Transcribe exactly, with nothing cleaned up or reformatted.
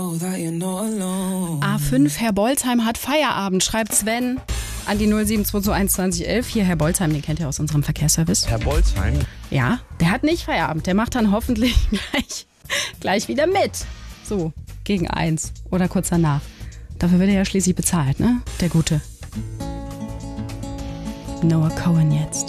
A fünf, Herr Bolzheim hat Feierabend, schreibt Sven an die null sieben zwei zwei eins zwanzig elf. Hier, Herr Bolzheim, den kennt ihr aus unserem Verkehrsservice. Herr Bolzheim? Ja, der hat nicht Feierabend. Der macht dann hoffentlich gleich, gleich wieder mit. So, gegen eins oder kurz danach. Dafür wird er ja schließlich bezahlt, ne? Der Gute. Noah Cohen jetzt.